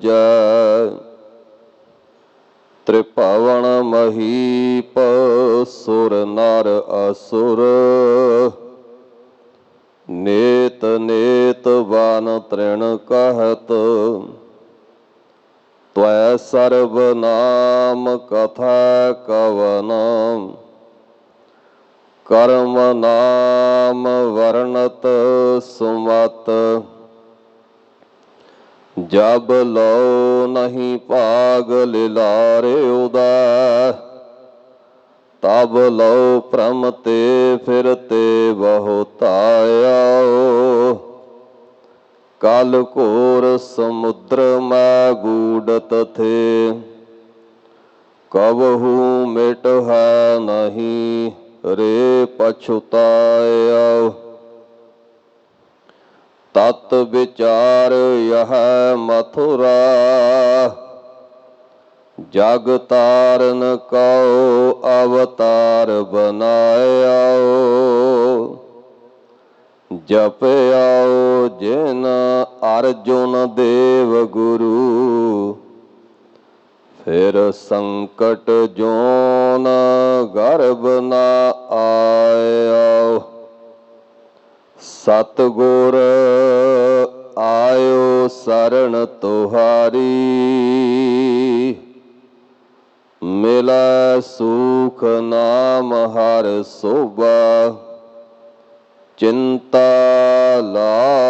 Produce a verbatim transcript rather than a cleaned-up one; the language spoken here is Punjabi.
ਜੈ। ਤ੍ਰਿਭਵਨ ਮਹੀਪ ਸੁਰ ਨਰ ਅਸੁਰ, ਨੇਤ ਨੇਤ ਬਨ ਤ੍ਰਿਣ ਕਹਿਤ। ਤਵੈ ਸਰਬ ਨਾਮ ਕਥਾ ਕਵਨ, ਕਰਮ ਨਾਮ ਵਰਣਤ ਸੁਮਤ। ਜਬ ਲਉ ਨਹੀਂ ਭਾਗ ਲਿਲਾਰੇ ਉਦੈ, ਤਬ ਲਉ ਭ੍ਰਮ ਤੇ ਫਿਰਤੇ ਬਹੁਤਾਇਆ। ਕਲ ਘੋਰ ਸਮੁੰਦਰ ਮੈਂ ਬੂਡਤ ਥੇ, ਕਬਹੂ ਮਿਟ ਹੈ ਨਹੀਂ ਰੇ ਪਛੁਤਾਇਆ। ਤਤ ਵਿਚਾਰ ਯਹ ਮਥੁਰਾ, ਜਗ ਤਾਰਨ ਕਉ ਅਵਤਾਰ ਬਨਾਇਆ। ਜਪਿਆਉ ਜਿਨ ਅਰਜੁਨ ਦੇਵ ਗੁਰੂ, ਫਿਰ ਸੰਕਟ ਜੋਨ ਗਰਭ ਨ ਆਇਆ। ਸਤਿਗੁਰ ਆਇਓ ਸਰਣ ਤੁਹਾਰੀ, ਮਿਲੈ ਸੂਖ ਨਾਮ ਹਰਿ ਸੋਭਾ। ਚਿੰਤਾ ਲਾ